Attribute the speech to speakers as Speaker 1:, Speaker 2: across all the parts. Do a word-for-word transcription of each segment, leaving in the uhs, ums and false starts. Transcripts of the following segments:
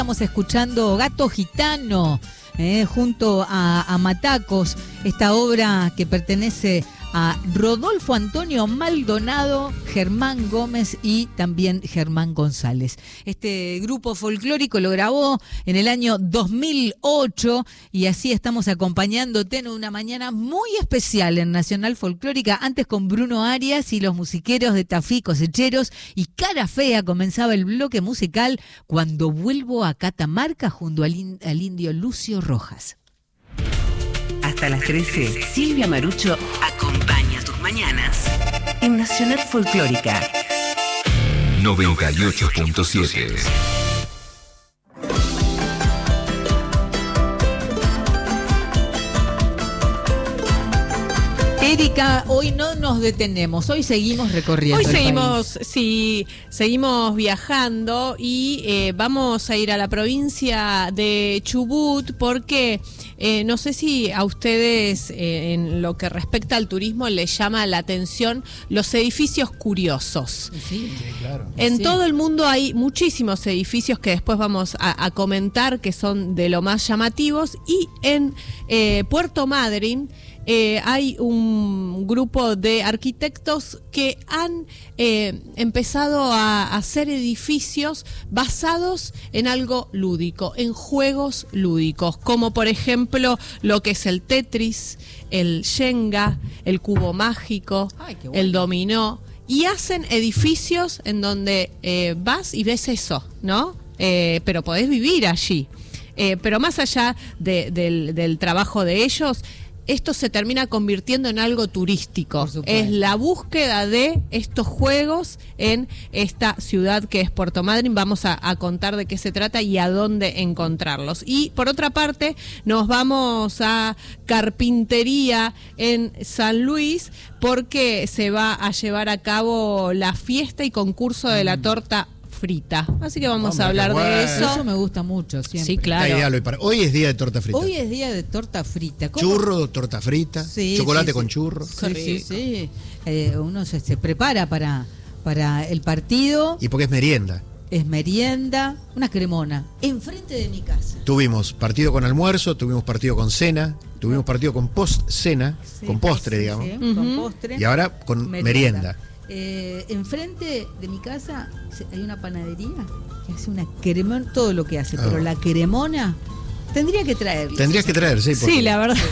Speaker 1: Estamos escuchando Gato Gitano eh, junto a, a Matacos, esta obra que pertenece a Rodolfo Antonio Maldonado, Germán Gómez y también Germán González. Este grupo folclórico lo grabó en el año dos mil ocho y así estamos acompañándote en una mañana muy especial en Nacional Folclórica. Antes con Bruno Arias y los musiqueros de Tafí Cosecheros y Cara Fea comenzaba el bloque musical Cuando vuelvo a Catamarca junto al, in, al indio Lucio Rojas.
Speaker 2: Hasta las trece, Silvia Marucho acompaña tus mañanas en Nacional Folclórica
Speaker 3: noventa y ocho punto siete.
Speaker 1: Erika, hoy no nos detenemos, hoy seguimos recorriendo.
Speaker 4: Hoy
Speaker 1: el
Speaker 4: seguimos,
Speaker 1: país.
Speaker 4: sí, seguimos viajando y eh, vamos a ir a la provincia de Chubut porque eh, no sé si a ustedes eh, en lo que respecta al turismo les llama la atención los edificios curiosos.
Speaker 1: Sí,
Speaker 5: Sí, claro.
Speaker 4: En
Speaker 1: Sí.
Speaker 4: todo el mundo hay muchísimos edificios que después vamos a, a comentar que son de lo más llamativos y en eh, Puerto Madryn Eh, hay un grupo de arquitectos que han eh, empezado a hacer edificios basados en algo lúdico, en juegos lúdicos, como por ejemplo lo que es el Tetris, el Jenga, el cubo mágico,
Speaker 1: Ay, qué bueno.
Speaker 4: el dominó, y hacen edificios en donde eh, vas y ves eso, ¿no? Eh, pero podés vivir allí. Eh, pero más allá de, del, del trabajo de ellos, esto se termina convirtiendo en algo turístico.
Speaker 1: Por supuesto.
Speaker 4: Es la búsqueda de estos juegos en esta ciudad que es Puerto Madryn. Vamos a, a contar de qué se trata y a dónde encontrarlos. Y por otra parte, nos vamos a Carpintería en San Luis porque se va a llevar a cabo la fiesta y concurso de la torta frita. Así que vamos
Speaker 5: Hombre,
Speaker 4: a hablar
Speaker 5: qué
Speaker 4: de
Speaker 5: bueno.
Speaker 4: eso.
Speaker 1: Eso me gusta mucho siempre.
Speaker 4: Sí,
Speaker 5: Está
Speaker 4: claro.
Speaker 5: ideal hoy, para- hoy es día de torta frita.
Speaker 1: Hoy es día de torta frita. ¿Cómo?
Speaker 5: Churro, torta frita,
Speaker 1: Sí,
Speaker 5: chocolate
Speaker 1: sí,
Speaker 5: con
Speaker 1: sí.
Speaker 5: churro.
Speaker 1: Sí,
Speaker 4: Qué
Speaker 1: sí,
Speaker 4: rico.
Speaker 1: sí. Eh, uno se, se prepara para, para el partido,
Speaker 5: Y porque es merienda.
Speaker 1: es merienda, una cremona, enfrente de mi casa.
Speaker 5: Tuvimos partido con almuerzo, tuvimos partido con cena, tuvimos partido con post-cena,
Speaker 1: Sí,
Speaker 5: con postre,
Speaker 1: sí,
Speaker 5: digamos.
Speaker 1: sí, con
Speaker 4: Ujú.
Speaker 1: postre.
Speaker 5: Y ahora con merienda.
Speaker 1: Eh, enfrente de mi casa se- hay una panadería que hace una cremona, todo lo que hace,
Speaker 5: Ah.
Speaker 1: pero la cremona tendría que traerla.
Speaker 5: Tendrías que traer, sí. porque-
Speaker 4: Sí, la verdad.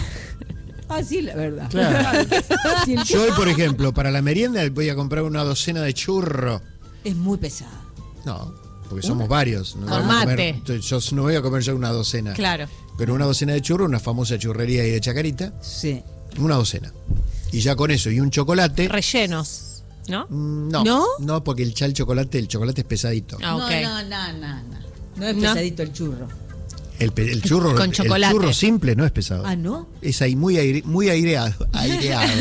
Speaker 1: Ah, sí, la verdad.
Speaker 5: Claro.
Speaker 1: Sí, el-
Speaker 5: Yo hoy, por ejemplo, para la merienda voy a comprar una docena de churro.
Speaker 1: es muy pesado.
Speaker 5: No, porque somos varios. No
Speaker 4: Con
Speaker 5: vamos a
Speaker 4: mate.
Speaker 5: comer- yo no voy a comer ya una docena.
Speaker 4: Claro.
Speaker 5: Pero una docena de churros, una famosa churrería ahí de Chacarita,
Speaker 1: Sí.
Speaker 5: una docena. Y ya con eso y un chocolate.
Speaker 4: Rellenos, ¿no?
Speaker 5: Mm, No,
Speaker 4: ¿No?
Speaker 5: no, porque el, ya el chocolate, el chocolate es pesadito.
Speaker 4: Ah, ok.
Speaker 1: No, no, no, no, no. No es
Speaker 4: No.
Speaker 1: pesadito el churro.
Speaker 5: El, pe- el churro,
Speaker 4: Con
Speaker 5: el
Speaker 4: chocolate.
Speaker 5: churro simple no es pesado.
Speaker 1: Ah, ¿no?
Speaker 5: Es ahí muy aire- muy aireado, aireado.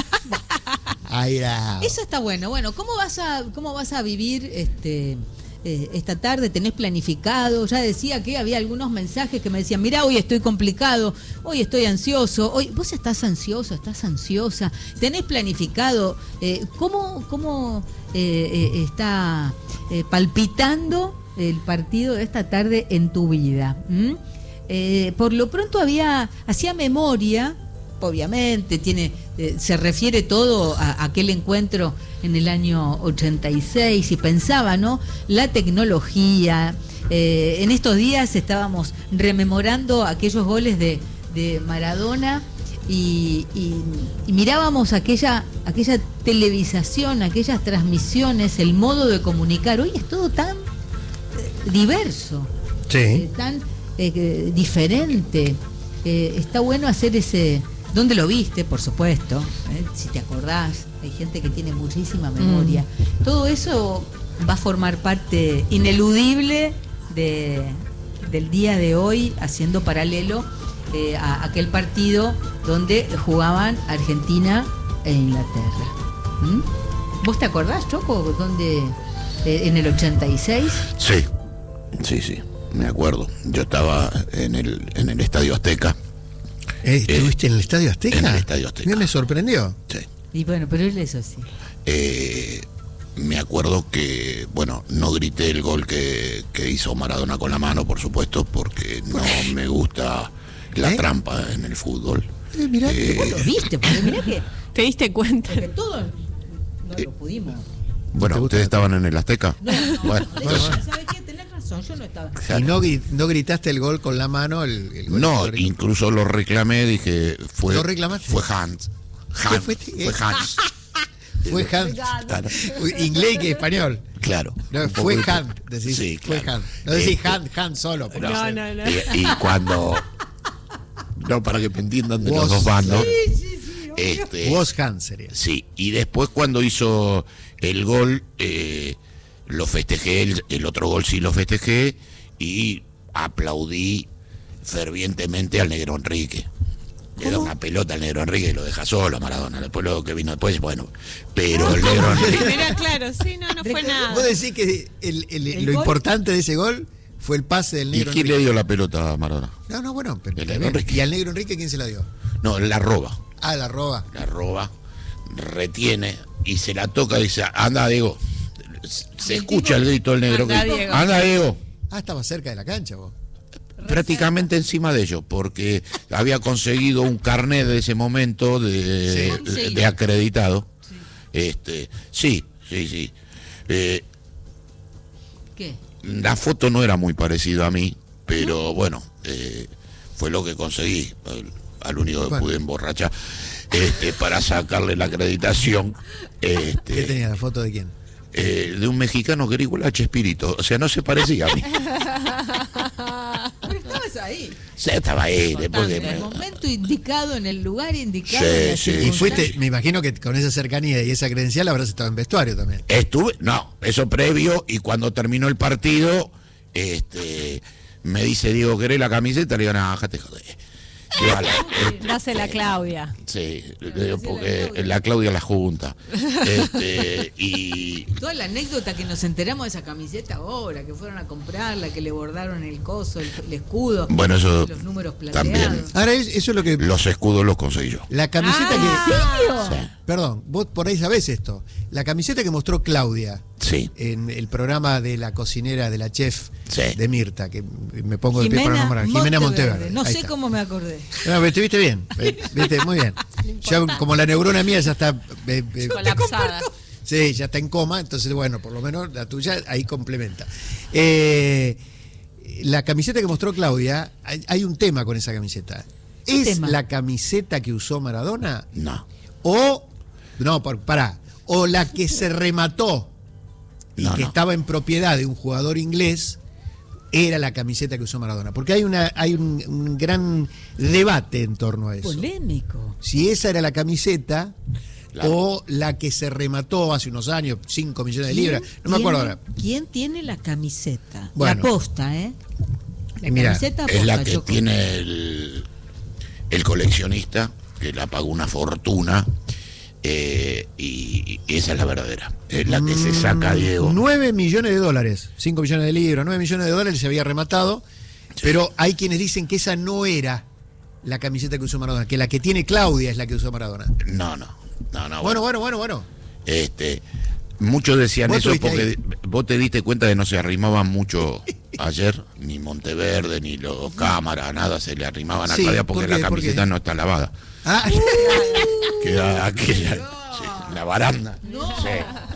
Speaker 5: aireado.
Speaker 1: Eso está bueno. Bueno, ¿cómo vas a, cómo vas a vivir este eh, esta tarde? ¿Tenés planificado? Ya decía que había algunos mensajes que me decían, mirá, hoy estoy complicado, hoy estoy ansioso, hoy vos estás ansioso, estás ansiosa, ¿tenés planificado eh, cómo, cómo eh, eh, está eh, palpitando el partido de esta tarde en tu vida? ¿Mm? Eh, por lo pronto había, hacía memoria, obviamente, tiene, eh, se refiere todo a, a aquel encuentro en el año ochenta y seis y pensaba, ¿no? La tecnología. Eh, en estos días estábamos rememorando aquellos goles de, de Maradona y, y- y mirábamos aquella, aquella televisación, aquellas transmisiones, el modo de comunicar. Hoy es todo tan eh, diverso,
Speaker 5: Sí.
Speaker 1: eh, tan eh, diferente. Eh, está bueno hacer ese... ¿Dónde lo viste? Por supuesto, eh, si te acordás, hay gente que tiene muchísima memoria. Todo eso va a formar parte ineludible de, del día de hoy, haciendo paralelo eh, a aquel partido donde jugaban Argentina e Inglaterra. ¿Mm? ¿Vos te acordás, Choco, donde eh, en el ochenta y seis?
Speaker 6: Sí, sí, sí, me acuerdo. Yo estaba en el, en el Estadio Azteca.
Speaker 5: Eh, ¿Estuviste en el Estadio Azteca?
Speaker 6: En el Estadio Azteca.
Speaker 5: Me sorprendió.
Speaker 6: Sí.
Speaker 1: Y bueno, pero él eso sí.
Speaker 6: Eh, me acuerdo que, bueno, no grité el gol que, que hizo Maradona con la mano, por supuesto, porque no me gusta la
Speaker 5: ¿Eh?
Speaker 6: trampa en el fútbol.
Speaker 5: Eh, mirá,
Speaker 6: Eh,
Speaker 1: Vos lo viste, porque mirá que,
Speaker 4: ¿Te diste cuenta?
Speaker 1: porque todos no lo pudimos.
Speaker 6: Bueno,
Speaker 5: ¿Te gusta?
Speaker 6: ¿ustedes estaban en el Azteca?
Speaker 1: No, no,
Speaker 6: Bueno,
Speaker 1: no,
Speaker 6: entonces-
Speaker 1: ¿sabes qué? Tenés razón, yo no estaba.
Speaker 5: Y no, gri- no gritaste el gol con la mano, el, el gol
Speaker 6: No,
Speaker 5: histórico.
Speaker 6: incluso lo reclamé, dije, fue,
Speaker 5: ¿Lo reclamaste?
Speaker 6: fue Hans. Hans,
Speaker 5: fue?
Speaker 6: fue Hans.
Speaker 5: Fue Hans.
Speaker 6: Claro.
Speaker 5: Uy, inglés que español.
Speaker 6: Claro.
Speaker 5: No,
Speaker 6: Un
Speaker 5: fue
Speaker 6: poco-
Speaker 5: Hans, decís.
Speaker 6: Sí,
Speaker 5: Fue
Speaker 6: claro.
Speaker 5: Hans. No decís
Speaker 6: Este,
Speaker 5: Hans, Hans solo. porque
Speaker 4: No,
Speaker 5: sé.
Speaker 4: no, no.
Speaker 6: Y, y cuando. No, para que me entiendan de los
Speaker 5: Vos.
Speaker 6: dos bandos.
Speaker 1: Sí, sí, sí.
Speaker 6: Este,
Speaker 5: Vos Hans sería.
Speaker 6: sí, y después cuando hizo el gol, eh, lo festejé, el, el otro gol sí lo festejé, y aplaudí fervientemente al Negro Enrique. Le da una pelota al Negro Enrique y lo deja solo a Maradona. Después lo que vino después, bueno. Pero el Negro Enrique.
Speaker 4: Mira, claro, sí, no, no fue nada.
Speaker 5: Vos decís que el, el-
Speaker 1: ¿El
Speaker 5: lo
Speaker 1: gol?
Speaker 5: importante de ese gol fue el pase del
Speaker 6: ¿Y
Speaker 5: negro
Speaker 6: quién
Speaker 5: Enrique.
Speaker 6: le dio la pelota a Maradona?
Speaker 5: No, no, bueno, pero
Speaker 6: El
Speaker 5: está
Speaker 6: Negro
Speaker 5: bien.
Speaker 6: Enrique.
Speaker 5: ¿Y al negro Enrique quién se la dio?
Speaker 6: No, la roba.
Speaker 5: Ah, la roba.
Speaker 6: La roba, retiene y se la toca y dice, anda Diego. Se escucha el grito del negro.
Speaker 4: Anda,
Speaker 6: que-
Speaker 4: Diego.
Speaker 6: Anda Diego.
Speaker 5: Ah, estaba cerca de la cancha vos.
Speaker 6: Prácticamente encima de ellos, porque había conseguido un carnet de ese momento de,
Speaker 1: Sí.
Speaker 6: de, de acreditado. Este, sí, sí, sí. Eh,
Speaker 1: ¿Qué?
Speaker 6: la foto no era muy parecida a mí, pero bueno, eh, fue lo que conseguí. Al, al único que
Speaker 5: Bueno.
Speaker 6: pude emborrachar este, para sacarle la acreditación. Este,
Speaker 5: ¿Qué tenía la foto de quién?
Speaker 6: eh, de un mexicano que era igual a Chespirito, o sea, no se parecía a mí.
Speaker 1: Pero estabas ahí.
Speaker 6: Sí, estaba ahí, después
Speaker 1: En
Speaker 6: que
Speaker 1: el
Speaker 6: me-
Speaker 1: momento indicado, en el lugar indicado.
Speaker 6: Sí,
Speaker 1: en la
Speaker 6: sí.
Speaker 5: Y
Speaker 1: circunstancia.
Speaker 5: fuiste, me imagino que con esa cercanía y esa credencial habrás estado en vestuario también.
Speaker 6: Estuve, no, eso previo, y cuando terminó el partido, este, me dice, Diego, ¿querés la camiseta? Le digo, no, déjate joder. Digo, a la- eh,
Speaker 4: Dásela a Claudia.
Speaker 6: sí, le digo, porque la Claudia la junta. Este, y
Speaker 1: Toda la anécdota que nos enteramos de esa camiseta ahora, que fueron a comprarla, que le bordaron el coso, el, el escudo,
Speaker 6: bueno, eso
Speaker 1: los números plateados.
Speaker 6: también.
Speaker 5: Ahora, es- eso es lo que...
Speaker 6: Los escudos los conseguí yo.
Speaker 5: La camiseta
Speaker 1: Ah,
Speaker 5: que...
Speaker 6: Sí.
Speaker 5: Perdón, vos por ahí sabés esto. La camiseta que mostró Claudia
Speaker 6: Sí,
Speaker 5: en el programa de la cocinera, de la chef
Speaker 6: Sí.
Speaker 5: de Mirta, que me pongo de pie para
Speaker 1: Jimena,
Speaker 5: nombrar. Jimena
Speaker 1: Monteverde.
Speaker 5: Monteverde.
Speaker 1: No
Speaker 5: Ahí
Speaker 1: sé
Speaker 5: está.
Speaker 1: cómo me acordé.
Speaker 5: No, pero estuviste bien. eh, Viste, muy bien. Ya, como la neurona mía ya está... eh, eh,
Speaker 4: Colapsada.
Speaker 5: Sí, ya está en coma, entonces bueno, por lo menos la tuya ahí complementa. Eh, la camiseta que mostró Claudia, hay, hay un tema con esa camiseta.
Speaker 1: ¿Qué
Speaker 5: ¿Es
Speaker 1: tema?
Speaker 5: la camiseta que usó Maradona?
Speaker 6: no.
Speaker 5: O, no, por, pará, o la que se remató y
Speaker 6: No,
Speaker 5: que
Speaker 6: no.
Speaker 5: estaba en propiedad de un jugador inglés, era la camiseta que usó Maradona. Porque hay, una, hay un, un gran debate en torno a eso.
Speaker 1: Polémico.
Speaker 5: Si esa era la camiseta...
Speaker 6: Claro.
Speaker 5: O la que se remató hace unos años, cinco millones de libras. No me
Speaker 1: ¿Quién
Speaker 5: acuerdo
Speaker 1: tiene-
Speaker 5: ahora.
Speaker 1: ¿Quién tiene la camiseta?
Speaker 5: Bueno.
Speaker 1: La posta, ¿eh? La
Speaker 5: Mira,
Speaker 1: camiseta
Speaker 6: Es la
Speaker 1: posta,
Speaker 6: que
Speaker 1: Choco.
Speaker 6: tiene el, el coleccionista, que la pagó una fortuna, eh, y, y esa es la verdadera. Es la que se saca Diego.
Speaker 5: nueve millones de dólares. cinco millones de libras, nueve millones de dólares se había rematado. Pero hay quienes dicen que esa no era la camiseta que usó Maradona, que la que tiene Claudia es la que usó Maradona.
Speaker 6: No, no. No, no,
Speaker 5: Bueno, bueno, bueno, bueno.
Speaker 6: Este, muchos decían
Speaker 5: ¿Vos
Speaker 6: eso
Speaker 5: estuviste
Speaker 6: porque vos te diste cuenta de que no se arrimaban mucho ayer, ni Monteverde, ni los cámaras, nada, se le arrimaban a
Speaker 5: Sí,
Speaker 6: Claudia porque
Speaker 5: ¿por qué?
Speaker 6: la
Speaker 5: ¿Por qué?
Speaker 6: camiseta no está lavada.
Speaker 5: Ah,
Speaker 6: Queda aquella, sí, la baranda. Sí.